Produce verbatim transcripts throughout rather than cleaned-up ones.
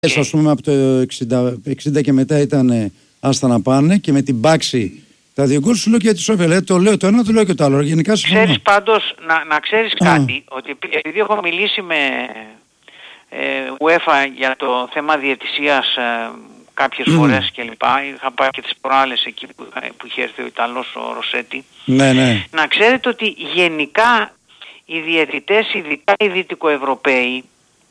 Και... Ας πούμε από το εξήντα, εξήντα και μετά ήταν άστα να πάνε και με την μπάξη τα δύο γκολ σου λέω και τη Σόφια. Το λέω το ένα, το λέω και το άλλο. Γενικά συμφωνώ. Ξέρεις πάντως, να, να ξέρεις κάτι, ότι επειδή έχω μιλήσει με ε, UEFA για το θέμα διαιτησίας ε, κάποιες mm. φορές κλπ. Είχα πάει και τις προάλλες εκεί που, που είχε έρθει ο Ιταλός ο Ροσέτη. Ναι, ναι. Να ξέρετε ότι γενικά οι διαιτητές, ειδικά οι δυτικοευρωπαίοι,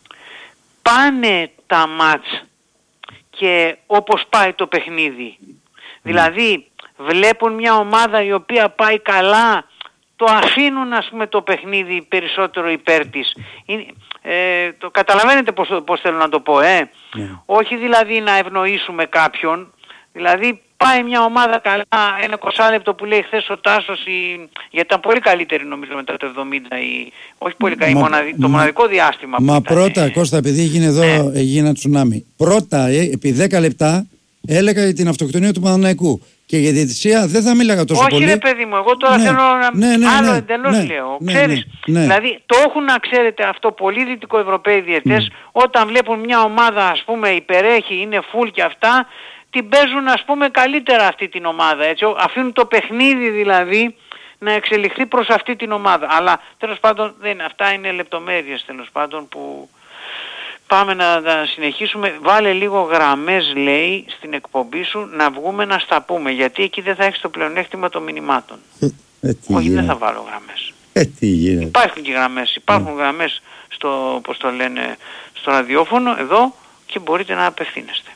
πάνε τα μάτς και όπως πάει το παιχνίδι. Mm. Δηλαδή βλέπουν μια ομάδα η οποία πάει καλά, το αφήνουν ας πούμε το παιχνίδι περισσότερο υπέρ της. Είναι, ε, το καταλαβαίνετε πώς, πώς θέλω να το πω, ε. Yeah. Όχι δηλαδή να ευνοήσουμε κάποιον, δηλαδή πάει μια ομάδα καλά, ένα είκοσι λεπτό που λέει χθες ο Τάσος, η... γιατί ήταν πολύ καλύτερη νομίζω μετά το εβδομήντα, η... όχι πολύ καλή, μα, μοναδι... το μοναδικό διάστημα μα που ήταν. Μα πρώτα, Κώστα, επειδή έγινε εδώ, ναι. έγινε ένα τσουνάμι, πρώτα επί δέκα λεπτά έλεγα για την αυτοκτονία του Παναθηναϊκού. Και για διαιτησία δεν θα μίλαγα τόσο όχι, πολύ. Όχι ρε παιδί μου, εγώ τώρα ναι, θέλω να... Ναι, ναι, άλλο ναι, εντελώς ναι, λέω. Ναι, ξέρεις, ναι, ναι. Δηλαδή το έχουν να ξέρετε αυτό πολλοί δυτικοευρωπαίοι διαιτές, mm. όταν βλέπουν μια ομάδα ας πούμε υπερέχει, είναι full και αυτά, την παίζουν ας πούμε καλύτερα αυτή την ομάδα. Έτσι, αφήνουν το παιχνίδι δηλαδή να εξελιχθεί προς αυτή την ομάδα. Αλλά τέλος πάντων δεν, αυτά είναι λεπτομέρειες τέλος πάντων που... Πάμε να, να συνεχίσουμε. Βάλε λίγο γραμμές λέει στην εκπομπή σου να βγούμε να στα πούμε. Γιατί εκεί δεν θα έχεις το πλεονέκτημα των μηνυμάτων. Ε, Όχι γίνεται. Δεν θα βάλω γραμμές. Ε, τι γίνεται. Υπάρχουν και γραμμές. Υπάρχουν mm. γραμμές στο, πώς το λένε, στο ραδιόφωνο εδώ και μπορείτε να απευθύνεστε.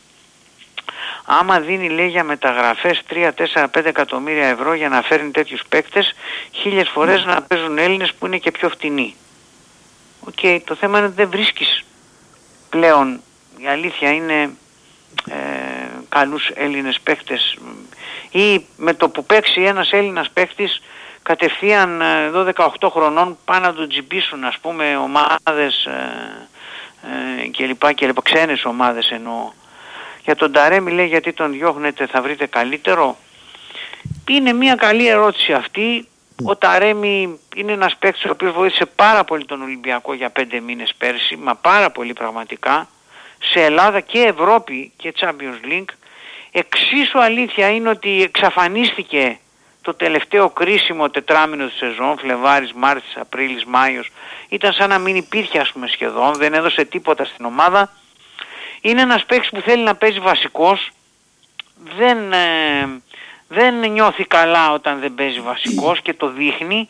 Άμα δίνει λέει για μεταγραφές τρία, τέσσερα, πέντε εκατομμύρια ευρώ για να φέρνει τέτοιους παίκτες, χίλιες φορές mm. να παίζουν Έλληνες που είναι και πιο φτηνοί. Οκ, okay, το θέμα είναι ότι δεν βρίσκεις πλέον, η αλήθεια είναι ε, καλούς Έλληνες παίκτες, ή με το που παίξει ένας Έλληνας παίκτης κατευθείαν δώδεκα οκτώ χρονών πάνε να τον τζιμπήσουν ας πούμε ομάδες ε, ε, και λοιπά και λοιπά, ξένες ομάδες εννοώ. Για τον Ταρέμι λέει γιατί τον διώχνετε, θα βρείτε καλύτερο. Είναι μια καλή ερώτηση αυτή. Ο Ταρέμι είναι ένας παίκτης ο οποίος βοήθησε πάρα πολύ τον Ολυμπιακό για πέντε μήνες πέρσι, μα πάρα πολύ πραγματικά, σε Ελλάδα και Ευρώπη και Champions League. Εξίσου αλήθεια είναι ότι εξαφανίστηκε το τελευταίο κρίσιμο τετράμινο της σεζόν, Φλεβάρης, Μάρτης, Απρίλης, Μάιος. Ήταν σαν να μην υπήρχε ας πούμε σχεδόν, δεν έδωσε τίποτα στην ομάδα. Είναι ένας παίκτης που θέλει να παίζει βασικός, δεν... Ε, δεν νιώθει καλά όταν δεν παίζει βασικός και το δείχνει.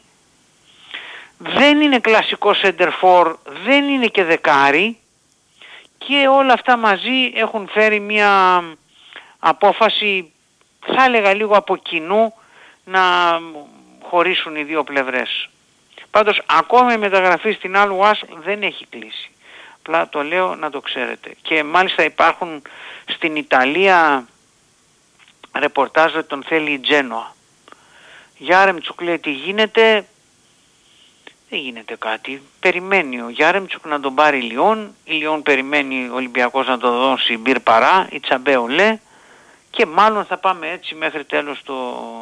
Δεν είναι κλασικό center for, δεν είναι και δεκάρι και όλα αυτά μαζί έχουν φέρει μια απόφαση, θα έλεγα λίγο από κοινού, να χωρίσουν οι δύο πλευρές. Πάντως ακόμα η μεταγραφή στην Al Wass δεν έχει κλείσει. Απλά το λέω να το ξέρετε. Και μάλιστα υπάρχουν στην Ιταλία ρεπορτάζ ότι τον θέλει η Τζένοα. Γιάρεμτσουκ λέει τι γίνεται, δεν γίνεται κάτι. Περιμένει ο Γιάρεμτσουκ να τον πάρει η Λιόν, η Λιόν περιμένει ο Ολυμπιακός να τον δώσει Μπιρ Παρά, η Τσαμπέο λέει, και μάλλον θα πάμε έτσι μέχρι τέλος το,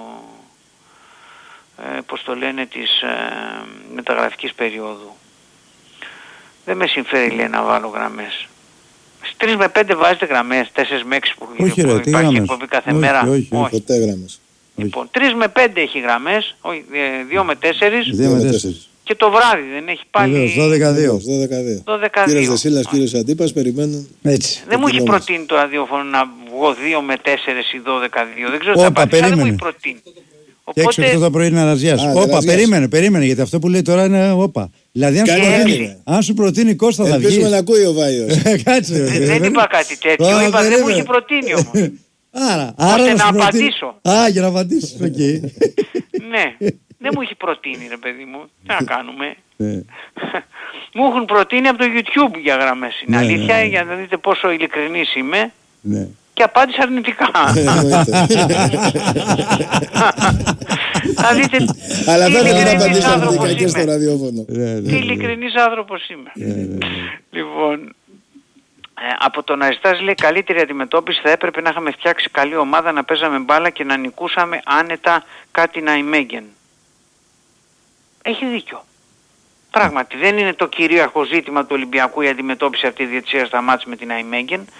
ε, πώς το λένε, της ε, μεταγραφικής περίοδου. Δεν με συμφέρει λέει να βάλω γραμμές. Στις τρεις με πέντε βάζετε γραμμές, τέσσερις με έξι που, όχι, που ρε, υπάρχει εκπομπή κάθε όχι, μέρα. Όχι, όχι, ποτέ γραμμές. Λοιπόν, τρεις με πέντε έχει γραμμές, δύο με τέσσερις και το βράδυ δεν έχει πάλι... δώδεκα δύο. Κύριος Δεσίλας, κύριος Αντίπας, περιμένουν. Έτσι. Δεν μου έχει προτείνει το ραδιόφωνο να βγω δύο με τέσσερις ή δώδεκα δύο, δεν ξέρω τι θα πάρει, δεν μου έχει προτείνει. Και έξω αυτό το πρωί είναι αναζιάς. Όπα, περίμενε, περίμενε, γιατί αυτό που λέει τώρα είναι όπα. Δηλαδή αν σου, προτείνει, αν σου προτείνει Κώστα θα βγει. Ελπίζουμε να ακούει ο Βάιος. Δεν είπα κάτι τέτοιο, είπα δεν μου έχει προτείνει όμως. Άρα, ώστε να απαντήσω. Α, για να απαντήσεις, οκ. Ναι, δεν μου έχει προτείνει ρε παιδί μου, τι να κάνουμε. Μου έχουν προτείνει από το YouTube για γραμμές, είναι αλήθεια, για να δείτε πόσο ειλικρινής είμαι. Και απάντησα αρνητικά. Θα δείτε αλλά δεν θα απαντήσω αρνητικά και στο ραδιόφωνο. Τι ειλικρινής άνθρωπος είμαι. Λοιπόν, από τον Αριστάς λέει καλύτερη αντιμετώπιση, θα έπρεπε να είχαμε φτιάξει καλή ομάδα, να παίζαμε μπάλα και να νικούσαμε άνετα κάτι να ημέγγεν. Έχει δίκιο. Πράγματι δεν είναι το κυρίαρχο ζήτημα του Ολυμπιακού η αντιμετώπιση αυτή τη διαιτησία στα μάτς με την Αϊμέγεν.